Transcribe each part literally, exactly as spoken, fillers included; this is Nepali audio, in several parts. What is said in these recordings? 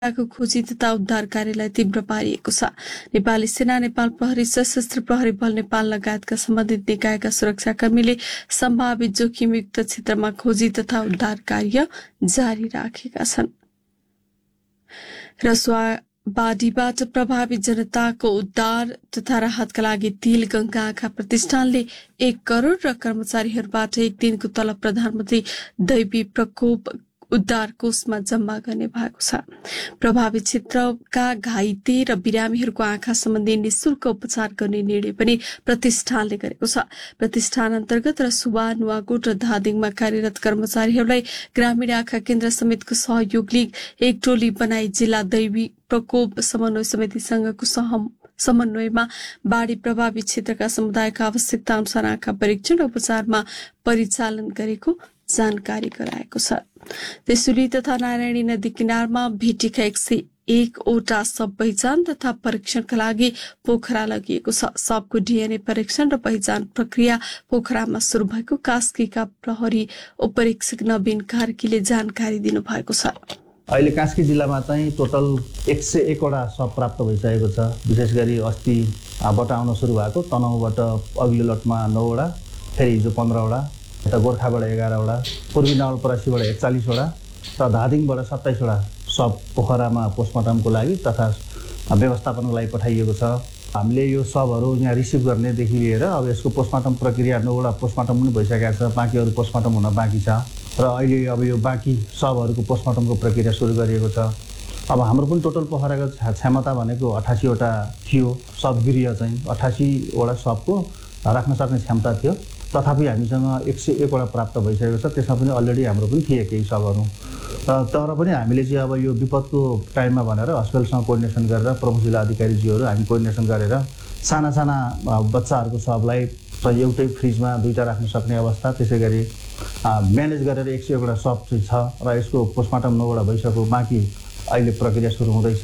को खोजी तथा उद्धार कार्यलाई तीव्र पारिएको छ। नेपाली सेना, नेपाल प्रहरी, सशस्त्र प्रहरी बल नेपाल लगायतका सम्बन्धित निकायका सुरक्षाकर्मीले सम्भावित जोखिमयुक्त क्षेत्रमा खोजी तथा उद्धार कार्य जारी राखेका छन्। रसुवा बाढीबाट प्रभावित जनताको उद्धार तथा राहतका लागि तिल गंगा आँखा प्रतिष्ठानले एक करोड़ र कर्मचारीहरूबाट एक दिनको तलब प्रधानमन्त्री दैवी प्रकोप उद्धार कोषमा जम्मा गर्ने भएको छ। प्रभावित क्षेत्रका घाइते र बिरामीहरूको आँखा सम्बन्धी निशुल्क उपचार गर्ने निर्णय पनि प्रतिष्ठानले गरेको छ। प्रतिष्ठान अन्तर्गत रसुवा, नुवाकोट र धादिङमा कार्यरत कर्मचारीहरूलाई ग्रामीण आँखा केन्द्र समेतको सहयोगले एक टोली बनाई जिल्ला दैवी प्रकोप समन्वय समितिसँगको सहम समन्वयमा बाढ़ी प्रभावित क्षेत्रका समुदायका आवश्यकता अनुसार आँखा परीक्षण र उपचारमा परिचालन गरेको जानकारी गराएको छ। त्रिशुली तथा नारायणी नदी किनारमा भेटिएका एक सय एकवटा शव पहिचान तथा परीक्षणका लागि पोखरा लगिएको छ। शवको डीएनए परीक्षण र पहिचान प्रक्रिया पोखरामा शुरू भएको कास्कीका प्रहरी उपरीक्षक नवीन कार्कीले जानकारी दिनुभएको छ। अहिले कास्की जिल्लामा चाहिँ टोटल एक सय एकवटा शव प्राप्त भइसकेको छ। विशेष गरी अस्तिबाट आउन सुरु भएको तनहुबाट अघिल्लो लटमा नौवटा, फेरि हिजो पन्ध्रवटा, यता गोर्खाबाट एघारवटा, पूर्वी नवलपरासीबाट एकचालिसवटा र धादिङबाट सत्ताइसवटा शव पोखरामा पोस्टमार्टमको लागि तथा व्यवस्थापनको लागि पठाइएको छ। हामीले यो शवहरू यहाँ रिसिभ गर्नेदेखि लिएर अब यसको पोस्टमार्टम प्रक्रिया नौवटा पोस्टमार्टम पनि भइसकेको छ, बाँकी अरू पोस्टमार्टम हुन बाँकी छ र अहिले अब यो बाँकी शवहरूको पोस्टमार्टमको प्रक्रिया सुरु गरिएको छ। अब हाम्रो पनि टोटल पोखराको क्षमता भनेको अठासीवटा थियो, शवगृह चाहिँ अठासीवटा शवको राख्न सक्ने क्षमता थियो। तथापि हामीसँग एक सय एकवटा प्राप्त भइसकेको छ। त्यसमा पनि अलरेडी हाम्रो पनि थिए केही शवहरू, तर पनि हामीले चाहिँ अब यो विपदको टाइममा भनेर हस्पिटलसँग कोर्डिनेसन गरेर प्रमुख जिल्ला अधिकारीज्यूहरू हामी कोर्डिनेसन गरेर साना साना बच्चाहरूको शवलाई एउटै फ्रिजमा दुईवटा राख्न सक्ने अवस्था, त्यसै गरी म्यानेज गरेर एक सय एकवटा शव चाहिँ छ र यसको पोस्टमार्टम नौवटा भइसक्यो, बाँकी अहिले प्रक्रिया सुरु हुँदैछ।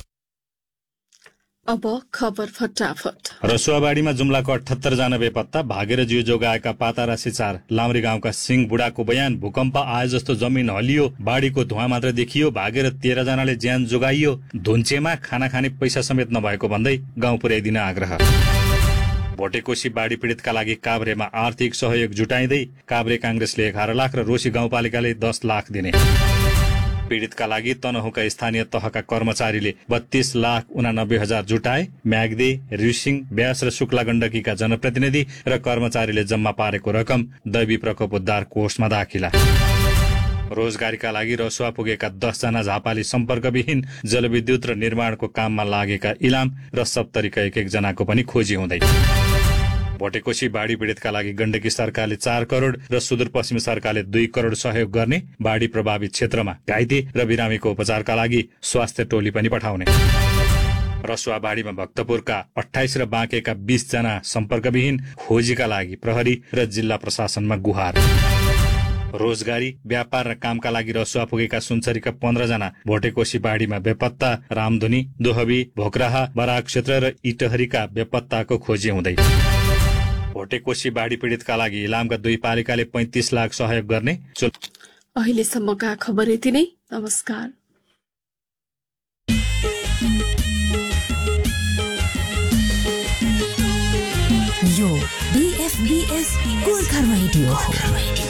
अब खबर फटाफट। रसुवाबाडीमा जुम्लाको अठहत्तर जना बेपत्ता, भागेर जिउ जोगाएका पातारासी चार। लामरी गाउँका सिंह बुढाको बयान, भूकम्प आए जस्तो जमिन हलियो, बाढीको धुवा मात्र देखियो, भागेर तेह्र जनाले ज्यान जोगाइयो, धुन्चेमा खाना खाने पैसा समेत नभएको भन्दै गाउँ पुर्याइदिन आग्रह। भोटेकोशी बाढी पीड़ितका लागि काभ्रेमा आर्थिक सहयोग जुटाइँदै काभ्रे कांग्रेसले एघार लाख र रोशी गाउँपालिकाले दस लाख दिने। पीड़ितका लागि तनहुका स्थानीय तहका कर्मचारीले बत्तीस लाख उनानब्बे हजार जुटाए। म्याग्दे, ऋसिङ, व्यास र शुक्ला गण्डकीका जनप्रतिनिधि र कर्मचारीले जम्मा पारेको रकम दैवी प्रकोप उद्धार कोषमा दाखिला। रोजगारीका लागि रसुवा पुगेका दस जना झापाली सम्पर्कविहीन, जलविद्युत र निर्माणको काममा लागेका इलाम र सप्तरीका एक एक जनाको पनि खोजी हुँदै। भोटेकोशी बाढी पीड़ितका लागि गण्डकी सरकारले चार करोड़ र सुदूरपश्चिम सरकारले दुई करोड़ सहयोग गर्ने। बाढी प्रभावित क्षेत्रमा घाइते र बिरामीको उपचारका लागि स्वास्थ्य टोली पनि पठाउने। रसुवा बाढीमा भक्तपुरका अठाइस र बाँकेका बीस जना सम्पर्कविहीन, खोजीका लागि प्रहरी र जिल्ला प्रशासनमा गुहार। रोजगारी, व्यापार र कामका लागि रसुवा पुगेका सुनसरीका पन्ध्र जना भोटेकोशी बाढीमा बेपत्ता। रामधुनी, दोहबी, भोकराहा, बराक क्षेत्र र इटहरीका बेपत्ताको खोजी हुँदै। भोटेकोशी बाढी पीड़ितका लागि इलामका दुई पालिकाले पैंतिस लाख सहयोग गर्ने। अहिलेसम्मका खबर यति नै। नमस्कार। यो बीएफबीएस गोर्खा रेडियो हो।